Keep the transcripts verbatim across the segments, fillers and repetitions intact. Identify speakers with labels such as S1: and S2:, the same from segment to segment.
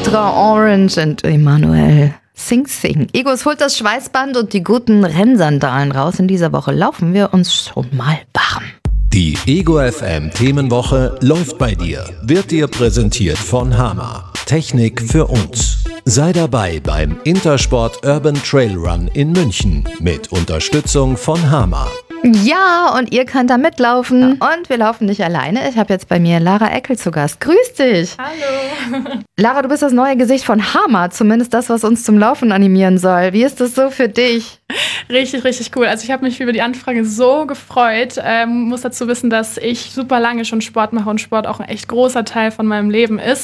S1: Ultra Orange und Emanuel Sing Sing. Egos holt das Schweißband und die guten Rennsandalen raus. In dieser Woche laufen wir uns schon mal warm.
S2: Die Ego F M Themenwoche läuft bei dir. Wird dir präsentiert von Hama. Technik für uns. Sei dabei beim Intersport Urban Trail Run in München mit Unterstützung von Hama.
S1: Ja, und ihr könnt da mitlaufen. Und wir laufen nicht alleine. Ich habe jetzt bei mir Lara Eckel zu Gast. Grüß dich.
S3: Hallo.
S1: Lara, du bist das neue Gesicht von Hama, zumindest das, was uns zum Laufen animieren soll. Wie ist das so für dich?
S3: Richtig, richtig cool. Also ich habe mich über die Anfrage so gefreut. Ähm, muss dazu wissen, dass ich super lange schon Sport mache und Sport auch ein echt großer Teil von meinem Leben ist.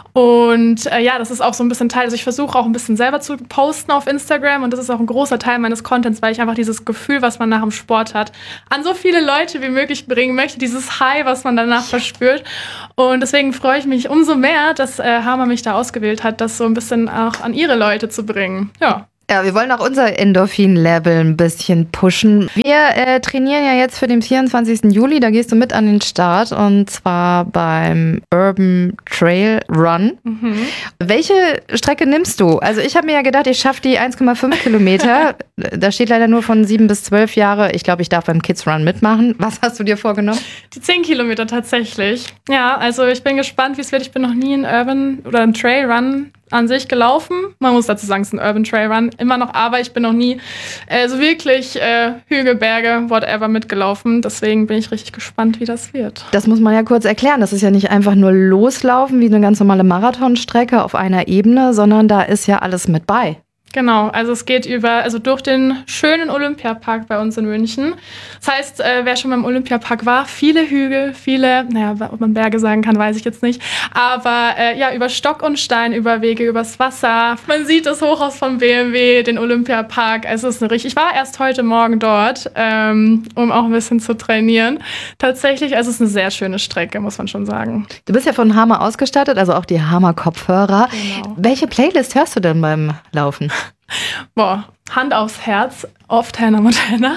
S3: Und äh, ja, das ist auch so ein bisschen Teil. Also ich versuche auch ein bisschen selber zu posten auf Instagram und das ist auch ein großer Teil meines Contents, weil ich einfach dieses Gefühl, was man nach dem Sport hat, an so viele Leute wie möglich bringen möchte. Dieses High, was man danach verspürt. Und deswegen freue ich mich umso mehr, dass äh, Hama mich da ausgewählt hat, das so ein bisschen auch an ihre Leute zu bringen. Ja.
S1: Ja, wir wollen auch unser Endorphin-Level ein bisschen pushen. Wir äh, trainieren ja jetzt für den vierundzwanzigsten Juli, da gehst du mit an den Start und zwar beim Urban Trail Run. Mhm. Welche Strecke nimmst du? Also ich habe mir ja gedacht, ich schaffe die eins Komma fünf Kilometer. Da steht leider nur von sieben bis zwölf Jahre. Ich glaube, ich darf beim Kids Run mitmachen. Was hast du dir vorgenommen?
S3: Die zehn Kilometer tatsächlich. Ja, also ich bin gespannt, wie es wird. Ich bin noch nie einen Urban oder einen Trail Run an sich gelaufen. Man muss dazu sagen, es ist ein Urban Trail Run. Immer noch, aber ich bin noch nie äh, so wirklich äh, Hügel, Berge, whatever mitgelaufen. Deswegen bin ich richtig gespannt, wie das wird.
S1: Das muss man ja kurz erklären. Das ist ja nicht einfach nur loslaufen wie eine ganz normale Marathonstrecke auf einer Ebene, sondern da ist ja alles mit bei.
S3: Genau, also es geht über, also durch den schönen Olympiapark bei uns in München. Das heißt, äh, wer schon beim Olympiapark war, viele Hügel, viele, naja, ob man Berge sagen kann, weiß ich jetzt nicht, aber äh, ja, über Stock und Stein, über Wege, übers Wasser. Man sieht das Hochhaus vom B M W, den Olympiapark. Also es ist eine richtig, ich war erst heute Morgen dort, ähm, um auch ein bisschen zu trainieren. Tatsächlich, also es ist eine sehr schöne Strecke, muss man schon sagen.
S1: Du bist ja von Hama ausgestattet, also auch die Hama-Kopfhörer.
S3: Genau.
S1: Welche Playlist hörst du denn beim Laufen?
S3: Boah, Hand aufs Herz, oft Hannah Montana.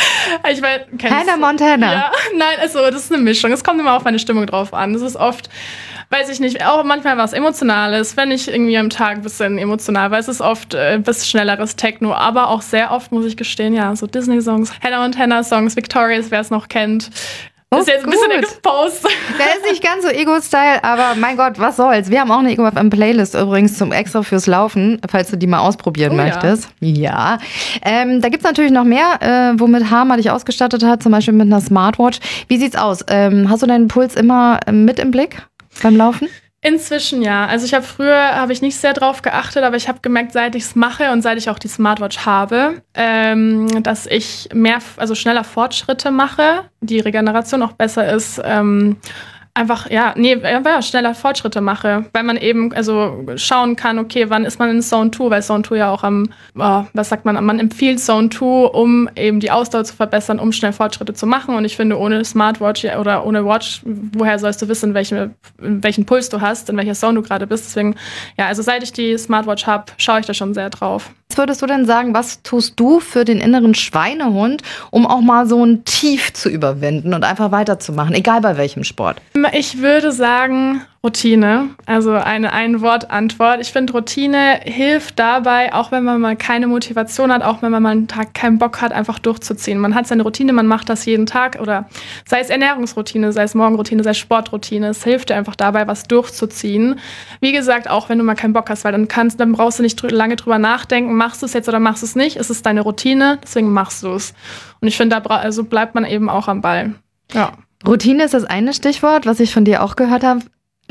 S3: Ich mein,
S1: Hannah Montana?
S3: Ja, nein, also das ist eine Mischung. Es kommt immer auf meine Stimmung drauf an. Es ist oft, weiß ich nicht, auch manchmal was Emotionales, wenn ich irgendwie am Tag ein bisschen emotional war. Es ist oft äh, ein bisschen schnelleres Techno, aber auch sehr oft, muss ich gestehen, ja, so Disney-Songs, Hannah Montana-Songs, Victorious, wer es noch kennt. Das ist jetzt ein bisschen exposed.
S1: Der ist nicht ganz so Ego-Style, aber mein Gott, was soll's. Wir haben auch eine Ego F M-Playlist übrigens zum extra fürs Laufen, falls du die mal ausprobieren oh, möchtest. Ja. ja. Ähm, da gibt's natürlich noch mehr, äh, womit Hama dich ausgestattet hat, zum Beispiel mit einer Smartwatch. Wie sieht's aus? Ähm, hast du deinen Puls immer mit im Blick beim Laufen?
S3: Inzwischen ja. Also ich habe früher habe ich nicht sehr drauf geachtet, aber ich habe gemerkt, seit ich es mache und seit ich auch die Smartwatch habe, ähm, dass ich mehr, also schneller Fortschritte mache, die Regeneration auch besser ist. Ähm, Einfach, ja, nee, ja, schneller Fortschritte mache, weil man eben also schauen kann, okay, wann ist man in Zone zwei, weil Zone zwei ja auch am, oh, was sagt man, man empfiehlt Zone zwei, um eben die Ausdauer zu verbessern, um schnell Fortschritte zu machen und ich finde, ohne Smartwatch oder ohne Watch, woher sollst du wissen, welche, welchen Puls du hast, in welcher Zone du gerade bist, deswegen, ja, also seit ich die Smartwatch habe, schaue ich da schon sehr drauf.
S1: Was würdest du denn sagen, was tust du für den inneren Schweinehund, um auch mal so ein Tief zu überwinden und einfach weiterzumachen, egal bei welchem Sport?
S3: Ich würde sagen Routine, also eine Ein-Wort-Antwort. Ich finde, Routine hilft dabei, auch wenn man mal keine Motivation hat, auch wenn man mal einen Tag keinen Bock hat, einfach durchzuziehen. Man hat seine Routine, man macht das jeden Tag oder sei es Ernährungsroutine, sei es Morgenroutine, sei es Sportroutine. Es hilft dir einfach dabei, was durchzuziehen. Wie gesagt, auch wenn du mal keinen Bock hast, weil dann kannst, dann brauchst du nicht drü- lange drüber nachdenken, machst du es jetzt oder machst du es nicht. Es ist deine Routine, deswegen machst du es. Und ich finde, da bra- also bleibt man eben auch am Ball. Ja.
S1: Routine ist das eine Stichwort, was ich von dir auch gehört habe.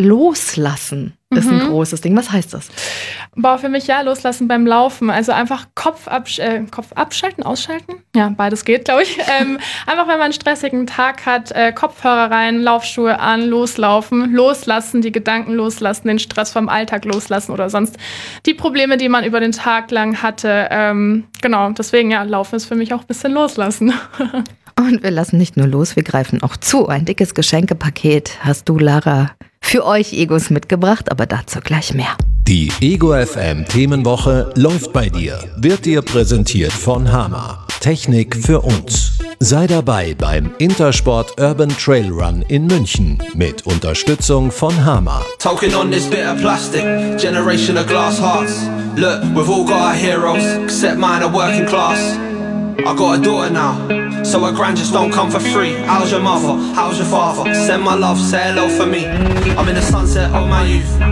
S1: Loslassen ist mhm. ein großes Ding. Was heißt das?
S3: Boah, für mich ja, loslassen beim Laufen. Also einfach Kopf, absch- äh, Kopf abschalten, ausschalten. Ja, beides geht, glaube ich. ähm, einfach, wenn man einen stressigen Tag hat, äh, Kopfhörer rein, Laufschuhe an, loslaufen, loslassen, die Gedanken loslassen, den Stress vom Alltag loslassen oder sonst die Probleme, die man über den Tag lang hatte. Ähm, genau, deswegen ja, Laufen ist für mich auch ein bisschen loslassen.
S1: Und wir lassen nicht nur los, wir greifen auch zu. Ein dickes Geschenkepaket hast du, Lara, für euch Egos mitgebracht, aber dazu gleich mehr.
S2: Die Ego F M Themenwoche läuft bei dir, wird dir präsentiert von Hama. Technik für uns. Sei dabei beim Intersport Urban Trail Run in München mit Unterstützung von Hama.
S4: Talking on this bit of plastic, generation of glass hearts. Look, we've all got our heroes, except mine are working class. I got a daughter now, so her grand just don't come for free. How's your mother? How's your father? Send my love, say hello for me. I'm in the sunset of my youth.